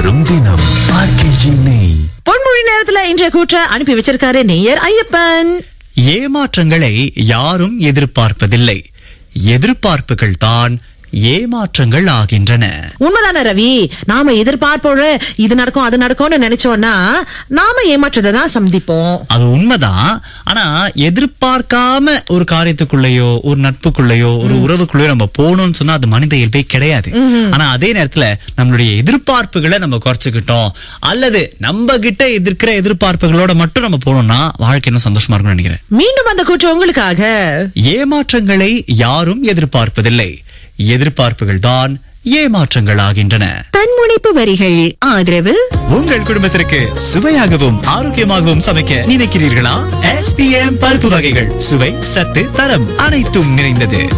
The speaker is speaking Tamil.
வரும் தினம் ஆர்கேஜி நெய். பொன்மொழி நேரத்துல இன்றைய கூற்ற அனுப்பி வச்சிருக்காரு நேயர் ஐயப்பன். ஏமாற்றங்களை யாரும் எதிர்பார்ப்பதில்லை, எதிர்பார்ப்புகள் தான் ஏமாற்றங்கள் ஆகின்றன. உண்மைதானே ரவி? நாம எதிர்பார்ப்போட இது நடக்கும் அது நடக்கும்னு நினைச்சோம்னா நாம ஏமாற்றத்தை தான் சந்திப்போம். அது உண்மைதான். ஆனா எதிர்பார்க்காம ஒரு காரியத்துக்குள்ளேயோ ஒரு நட்புக்குள்ளேயோ ஒரு உறவுக்குள்ளேயோ நம்ம போகணும்னு சொன்னா அது மனித இயல்பே கிடையாது. ஆனா அதே நேரத்துல நம்மளுடைய எதிர்பார்ப்புகளை நம்ம குறைச்சுக்கிட்டோம் அல்லது நம்ம கிட்ட இருக்கிற எதிர்பார்ப்புகளோட மட்டும் நம்ம போனோம்னா வாழ்க்கை இன்னும் சந்தோஷமா இருக்கும்னு நினைக்கிறேன். மீண்டும் அந்த கூற்று உங்களுக்காக. ஏமாற்றங்களை யாரும் எதிர்பார்ப்பதில்லை, எதிர்பார்ப்புகள் தான் ஏமாற்றங்கள் ஆகின்றன. தன்முனைப்பு வரிகள் ஆதரவு. உங்கள் குடும்பத்திற்கு சுவையாகவும் ஆரோக்கியமாகவும் சமைக்க நினைக்கிறீர்களா? SPM பருப்பு வகைகள் சுவை, சத்து, தரம் அனைத்தும் நிறைந்தது.